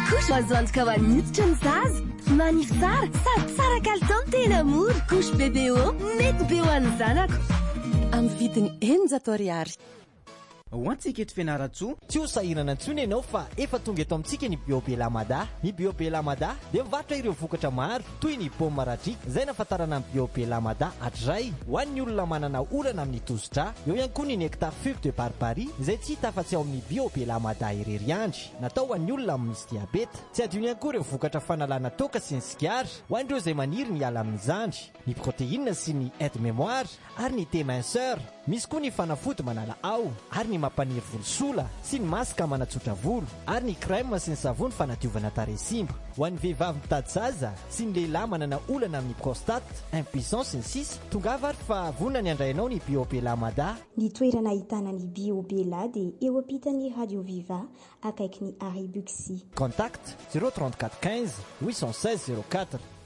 couche azo antoka ho an'ny hoditra ny zaza manify tsara sady tsara kalitao tena mora couche BBO mety be ho an'ny zanako amin'ny vidiny 900 ariary ho antsika eto fianaratsoa tsy ho sahirana antsony ianao fa efa tonga eto amintsika ny Biobe Lamada. Ny Biobe Lamada dia mivarotra ireo vokatra maro toy ny paoma radriaka izay nafatarana amin'ny Biobe Lamada hatray ho an'ny olona manana olana amin'ny tosidra. Eo ihany koa ny nectar figue de barbarie izay tsy hita afa-tsy ao amin'ny Biobe Lamada irery andry, natao ho an'ny olona misy diabeta. Tsy adino ihany koa ireo vokatra fanalana toka sy ny sigara ho an'ireo izay maniry ny ala amin'ny zandry, ny protéine sy ny aide mémoire ary ny thé-minceur. Misy koa ny fanafody manala ao ary ny mampaniry volosola sy ny masaka manatsotra volo ary ny crème sy ny savony fanadiovana tarehy simba. Ho an'ny vehivavy mitady zaza sy ny lehilahy manana olana amin'ny prostate, impuissance sy ny sisa, tongava ary fa vonona ny andrainao ny Biobe Lamada. Ny toerana ahitana ny Biobe La dia eo ampitan'ny Radio Viva akaiky ny Arry Buxy. Contact 034 15 816 04.